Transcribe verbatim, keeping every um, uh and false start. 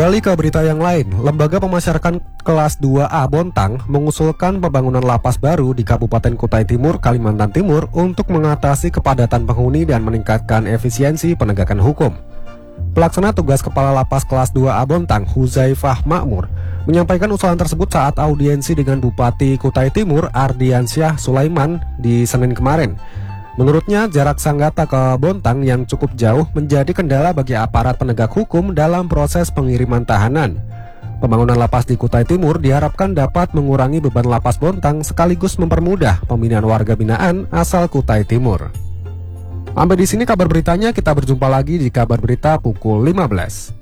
Beralih ke berita yang lain, Lembaga Pemasyarakatan Kelas dua A Bontang mengusulkan pembangunan lapas baru di Kabupaten Kutai Timur, Kalimantan Timur untuk mengatasi kepadatan penghuni dan meningkatkan efisiensi penegakan hukum. Pelaksana tugas Kepala Lapas Kelas dua A Bontang, Huzaifah Makmur, menyampaikan usulan tersebut saat audiensi dengan Bupati Kutai Timur, Ardiansyah Sulaiman di Senin kemarin. Menurutnya, jarak Sangatta ke Bontang yang cukup jauh menjadi kendala bagi aparat penegak hukum dalam proses pengiriman tahanan. Pembangunan lapas di Kutai Timur diharapkan dapat mengurangi beban lapas Bontang sekaligus mempermudah pemindahan warga binaan asal Kutai Timur. Sampai di sini kabar beritanya, kita berjumpa lagi di kabar berita pukul lima belas.